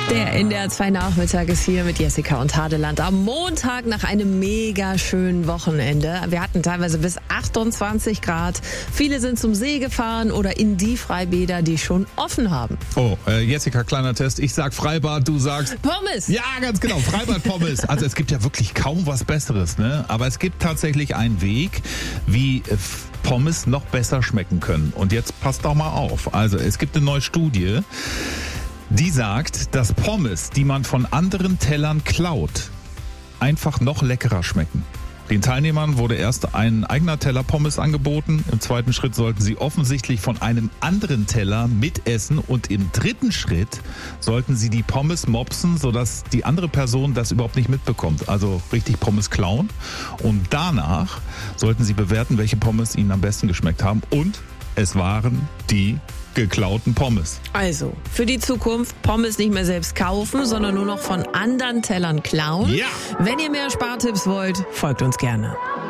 Der NDR 2 Nachmittag ist hier mit Jessica und Hadeland am Montag nach einem mega schönen Wochenende. Wir hatten teilweise bis 28 Grad. Viele sind zum See gefahren oder in die Freibäder, die schon offen haben. Oh, Jessica, kleiner Test. Ich sag Freibad, du sagst... Pommes! Ja, ganz genau, Freibad-Pommes. Also es gibt ja wirklich kaum was Besseres, ne? Aber es gibt tatsächlich einen Weg, wie Pommes noch besser schmecken können. Und jetzt passt doch mal auf. Also es gibt eine neue Studie, die sagt, dass Pommes, die man von anderen Tellern klaut, einfach noch leckerer schmecken. Den Teilnehmern wurde erst ein eigener Teller Pommes angeboten. Im zweiten Schritt sollten sie offensichtlich von einem anderen Teller mitessen. Und im dritten Schritt sollten sie die Pommes mopsen, sodass die andere Person das überhaupt nicht mitbekommt. Also richtig Pommes klauen. Und danach sollten sie bewerten, welche Pommes ihnen am besten geschmeckt haben. Und es waren die geklauten Pommes. Also, für die Zukunft Pommes nicht mehr selbst kaufen, sondern nur noch von anderen Tellern klauen. Ja! Wenn ihr mehr Spartipps wollt, folgt uns gerne.